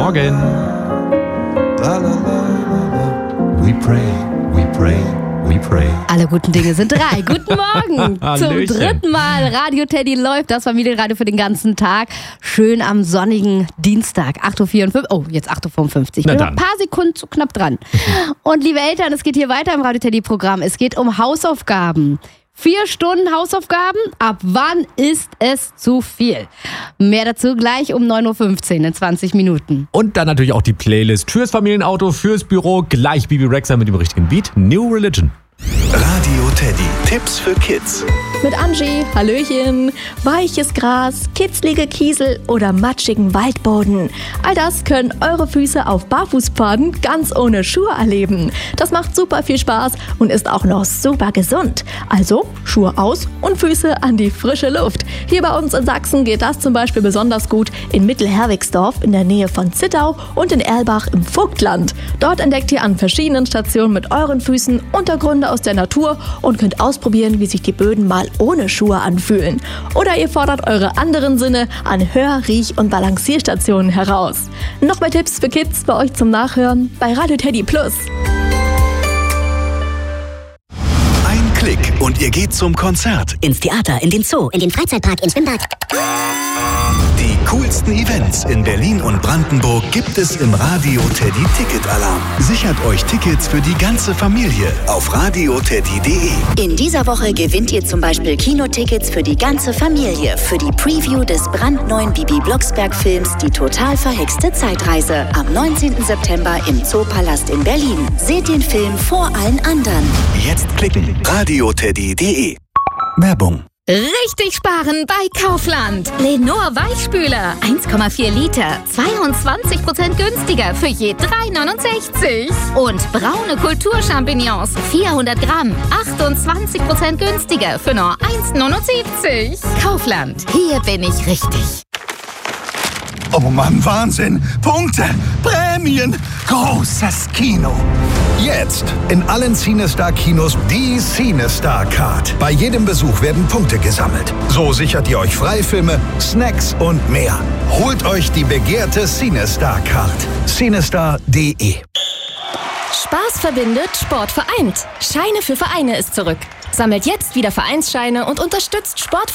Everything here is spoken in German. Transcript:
Morgen. We pray, we pray, we pray. Alle guten Dinge sind drei. Guten Morgen. Zum dritten Mal Radio Teddy läuft das Familienradio für den ganzen Tag. Schön am sonnigen Dienstag. 8.54 Uhr. Oh, jetzt 8.55 Uhr. Ich bin noch ein paar Sekunden zu knapp dran. Und liebe Eltern, es geht hier weiter im Radio Teddy Programm. Es geht um Hausaufgaben. 4 Stunden Hausaufgaben? Ab wann ist es zu viel? Mehr dazu gleich um 9.15 Uhr in 20 Minuten. Und dann natürlich auch die Playlist fürs Familienauto, fürs Büro. Gleich Bibi Rexha mit dem richtigen Beat. New Religion. Radio Teddy. Tipps für Kids. Mit Angie, Hallöchen. Weiches Gras, kitzlige Kiesel oder matschigen Waldboden. All das können eure Füße auf Barfußpfaden ganz ohne Schuhe erleben. Das macht super viel Spaß und ist auch noch super gesund. Also Schuhe aus und Füße an die frische Luft. Hier bei uns in Sachsen geht das zum Beispiel besonders gut in Mittelherwigsdorf in der Nähe von Zittau und in Erlbach im Vogtland. Dort entdeckt ihr an verschiedenen Stationen mit euren Füßen Untergründe aus der Natur und könnt ausprobieren, wie sich die Böden mal ohne Schuhe anfühlen. Oder ihr fordert eure anderen Sinne an Hör-, Riech- und Balancierstationen heraus. Noch mehr Tipps für Kids bei euch zum Nachhören bei Radio Teddy Plus. Ein Klick und ihr geht zum Konzert. Ins Theater, in den Zoo, in den Freizeitpark, ins Schwimmbad. Die coolsten Events in Berlin und Brandenburg gibt es im Radio Teddy Ticket Alarm. Sichert euch Tickets für die ganze Familie auf radioteddy.de. In dieser Woche gewinnt ihr zum Beispiel Kinotickets für die ganze Familie für die Preview des brandneuen Bibi Blocksberg-Films Die total verhexte Zeitreise am 19. September im Zoopalast in Berlin. Seht den Film vor allen anderen. Jetzt klicken. radioteddy.de. Werbung. Richtig sparen bei Kaufland. Lenor Weichspüler 1,4 Liter, 22% günstiger für je 3,69. Und braune Kulturchampignons 400 Gramm, 28% günstiger für nur 1,79. Kaufland, hier bin ich richtig. Oh Mann, Wahnsinn! Punkte! Prämien! Großes Kino! Jetzt in allen CineStar-Kinos die CineStar-Card. Bei jedem Besuch werden Punkte gesammelt. So sichert ihr euch Freifilme, Snacks und mehr. Holt euch die begehrte CineStar-Card. CineStar.de. Spaß verbindet, Sport vereint. Scheine für Vereine ist zurück. Sammelt jetzt wieder Vereinsscheine und unterstützt Sport